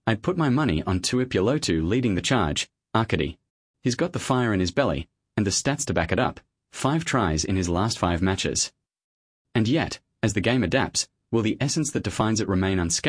I'd put my money on Tuipulotu leading the charge, Arcady. He's got the fire in his belly, and the stats to back it up. 5 tries in his last 5 matches. And yet, as the game adapts, will the essence that defines it remain unscathed?